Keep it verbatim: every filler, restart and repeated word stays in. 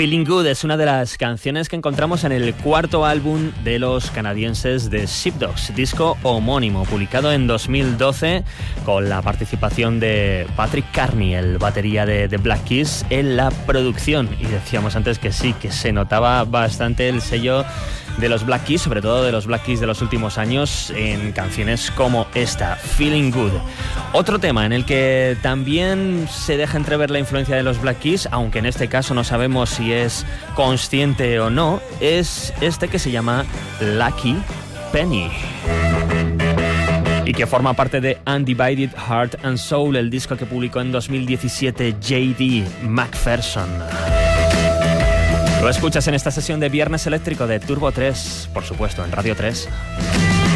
Feeling Good es una de las canciones que encontramos en el cuarto álbum de los canadienses de Sheepdogs, disco homónimo, publicado en dos mil doce con la participación de Patrick Carney, el batería de The Black Keys, en la producción. Y decíamos antes que sí, que se notaba bastante el sello de los Black Keys, sobre todo de los Black Keys de los últimos años, en canciones como esta, Feeling Good. Otro tema en el que también se deja entrever la influencia de los Black Keys, aunque en este caso no sabemos si es consciente o no, es este que se llama Lucky Penny y que forma parte de Undivided Heart and Soul, el disco que publicó en dos mil diecisiete J D McPherson. Lo escuchas en esta sesión de Viernes Eléctrico de Turbo tres, por supuesto, en Radio tres.